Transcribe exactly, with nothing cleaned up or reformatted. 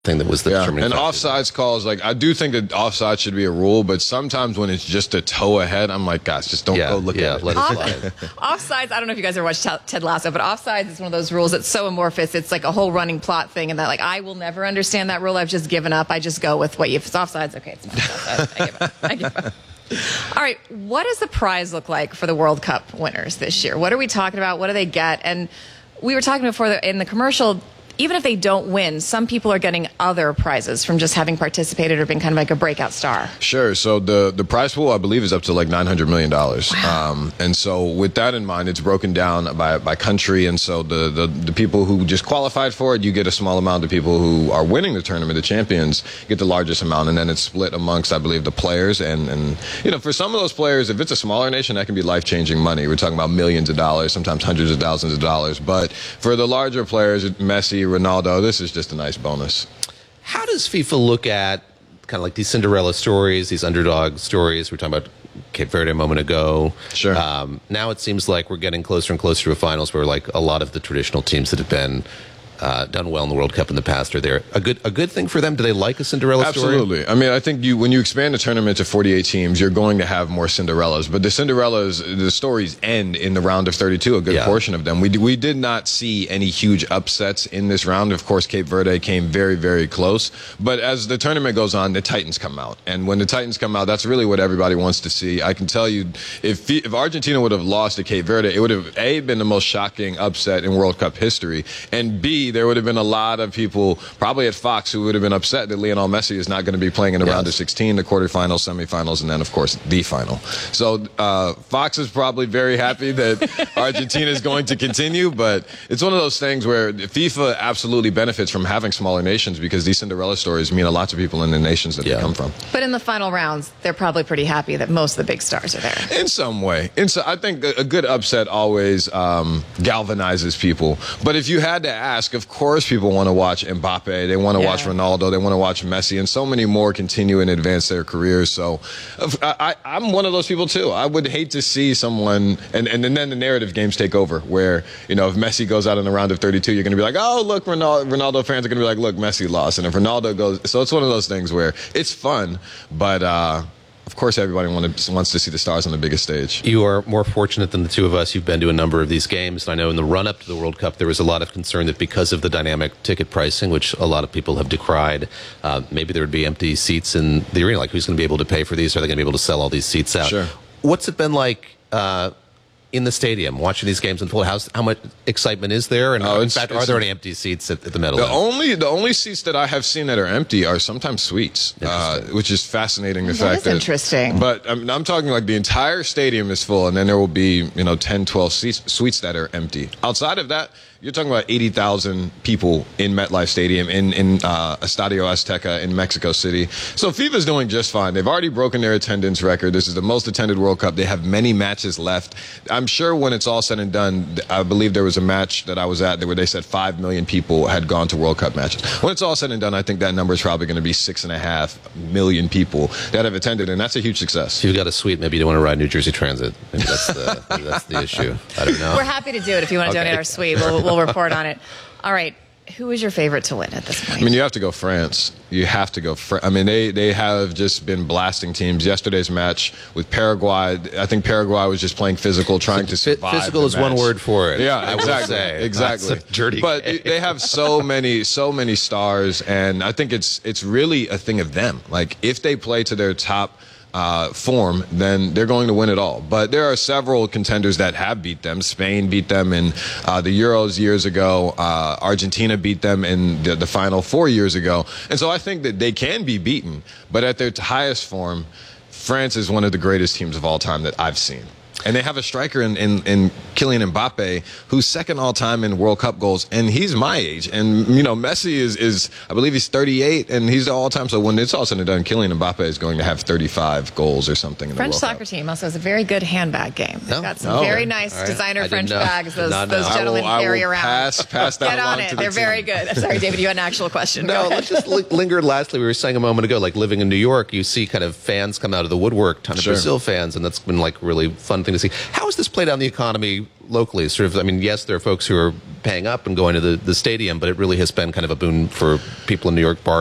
thing that was the yeah. determining And factor. offsides calls, like, I do think that offside should be a rule, but sometimes when it's just a toe ahead, I'm like, guys, just don't Yeah, go look yeah, at it. let it slide. Offsides, I don't know if you guys ever watched Ted Lasso, but offsides is one of those rules that's so amorphous. It's like a whole running plot thing, and that, like, I will never understand that rule. I've just given up. I just go with what you, if it's offsides, okay, it's fine. Offsides. I give up. I give up. All right, what does the prize look like for the World Cup winners this year? What are we talking about? What do they get? And we were talking before in the commercial, even if they don't win, some people are getting other prizes from just having participated or been kind of like a breakout star. Sure. So the, the prize pool, I believe, is up to like nine hundred million dollars. Wow. Um, and so with that in mind, it's broken down by, by country. And so the, the, the people who just qualified for it, you get a small amount. The people who are winning the tournament, the champions, get the largest amount. And then it's split amongst, I believe, the players. And, and you know, for some of those players, if it's a smaller nation, that can be life-changing money. We're talking about millions of dollars, sometimes hundreds of thousands of dollars. But for the larger players, Messi, Ronaldo, this is just a nice bonus. How does FIFA look at kind of like these Cinderella stories, these underdog stories? We were talking about Cape Verde a moment ago. Sure. Um, now it seems like we're getting closer and closer to a finals where like a lot of the traditional teams that have been uh, done well in the World Cup in the past are there. A good a good thing for them? Do they like a Cinderella story? Absolutely. I mean, I think you when you expand the tournament to forty-eight teams, you're going to have more Cinderellas. But the Cinderellas, the stories end in the round of thirty-two, a good Yeah. portion of them. We, we did not see any huge upsets in this round. Of course, Cape Verde came very, very close. But as the tournament goes on, the Titans come out. And when the Titans come out, that's really what everybody wants to see. I can tell you, if, if Argentina would have lost to Cape Verde, it would have, A, been the most shocking upset in World Cup history. And B, there would have been a lot of people, probably at Fox, who would have been upset that Lionel Messi is not going to be playing in the Yes. round of sixteen, the quarterfinals, semifinals, and then, of course, the final. So uh, Fox is probably very happy that Argentina is going to continue, but it's one of those things where FIFA absolutely benefits from having smaller nations because these Cinderella stories mean a lot to people in the nations that Yeah. they come from. But in the final rounds, they're probably pretty happy that most of the big stars are there. In some way. In so, I think a, a good upset always um, galvanizes people. But if you had to ask, of course people want to watch Mbappe, they want to Yeah. watch Ronaldo, they want to watch Messi, and so many more continue and advance their careers. So I, I, I'm one of those people too. I would hate to see someone, and, and then the narrative games take over, where, you know, if Messi goes out in the round of thirty-two, you're going to be like, oh, look, Ronaldo, Ronaldo fans are going to be like, look, Messi lost. And if Ronaldo goes, so it's one of those things where it's fun, but uh, of course everybody wanted, wants to see the stars on the biggest stage. You are more fortunate than the two of us. You've been to a number of these games. And I know in the run-up to the World Cup, there was a lot of concern that because of the dynamic ticket pricing, which a lot of people have decried, uh, maybe there would be empty seats in the arena. Like, who's going to be able to pay for these? Are they going to be able to sell all these seats out? Sure. What's it been like uh, in the stadium, watching these games unfold? How's, how much excitement is there? And Oh, in it's- fact, are it's- there any empty seats at, at the The Meadowlands? only the only seats that I have seen that are empty are sometimes suites, uh, which is fascinating. The That fact is that interesting. But I'm, I'm talking like the entire stadium is full, and then there will be you know ten, twelve seats, suites that are empty. Outside of that, you're talking about eighty thousand people in MetLife Stadium, in, in uh, Estadio Azteca in Mexico City. So FIFA's doing just fine. They've already broken their attendance record. This is the most attended World Cup. They have many matches left. I'm sure when it's all said and done, I believe there was a match that I was at where they said five million people had gone to World Cup matches. When it's all said and done, I think that number is probably going to be six and a half million people that have attended, and that's a huge success. If you've got a suite, maybe you don't want to ride New Jersey Transit. Maybe that's the, maybe that's the issue. I don't know. We're happy to do it if you want to Okay. donate our suite. We'll, we'll report on it. All right. Who is your favorite to win at this point? I mean, you have to go France. You have to go Fr- I mean, they, they have just been blasting teams. Yesterday's match with Paraguay, I think Paraguay was just playing physical, trying to Phy- survive. physical the is one match. word for it. Yeah, I will exactly. say. Exactly. That's a dirty But game. they have so many, so many stars, and I think it's it's really a thing of them. Like, if they play to their top Uh, form, then they're going to win it all. But there are several contenders that have beat them. Spain beat them in uh, the Euros years ago. Uh, Argentina beat them in the, the final four years ago. And so I think that they can be beaten. But at their highest form, France is one of the greatest teams of all time that I've seen. And they have a striker in, in, in Kylian Mbappe, who's second all-time in World Cup goals, and he's my age. And, you know, Messi is, is I believe he's thirty-eight, and he's the all-time. So when it's all said and done, Kylian Mbappe is going to have thirty-five goals or something in French the World soccer Cup. team also has a very good handbag game. They've Oh. got some Oh. very nice All right. designer I French didn't know. bags Did those, not know. those I will- gentlemen I will carry around. pass- pass that Get on along it. to the They're very team. good. I'm sorry, David, you had an actual question. Go No, ahead. let's just li- linger. Lastly, we were saying a moment ago, like living in New York, you see kind of fans come out of the woodwork, ton of Sure. Brazil fans, and that's been like really fun thing to see. How has this played out in the economy locally? Sort of, I mean, yes, there are folks who are paying up and going to the, the stadium, but it really has been kind of a boon for people in New York, bar